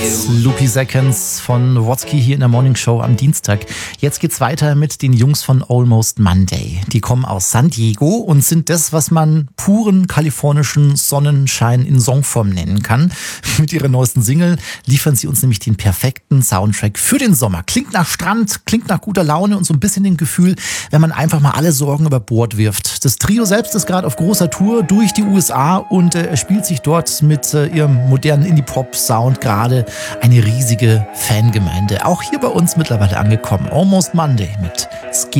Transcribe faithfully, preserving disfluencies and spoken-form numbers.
Loopy Seconds von Wotzki hier in der Morning Show am Dienstag. Jetzt geht's weiter mit den Jungs von Almost Monday. Die kommen aus San Diego und sind das, was man puren kalifornischen Sonnenschein in Songform nennen kann. Mit ihrer neuesten Single liefern sie uns nämlich den perfekten Soundtrack für den Sommer. Klingt nach Strand, klingt nach guter Laune und so ein bisschen dem Gefühl, wenn man einfach mal alle Sorgen über Bord wirft. Das Trio selbst ist gerade auf großer Tour durch die U S A und äh, spielt sich dort mit äh, ihrem modernen Indie-Pop-Sound gerade eine riesige Fangemeinde. Auch hier bei uns mittlerweile angekommen. Almost Monday mit Skin.